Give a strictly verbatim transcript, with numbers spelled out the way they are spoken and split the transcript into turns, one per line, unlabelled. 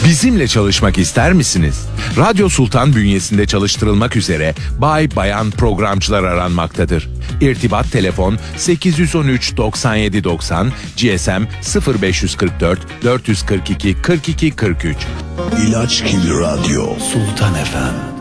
Bizimle çalışmak ister misiniz? Radyo Sultan bünyesinde çalıştırılmak üzere bay bayan programcılar aranmaktadır. İrtibat telefon sekiz yüz on üç doksan yedi doksan, G S M sıfır beş kırk dört dört yüz kırk iki kırk iki kırk üç.
İlaç gibi radyo Sultan F M.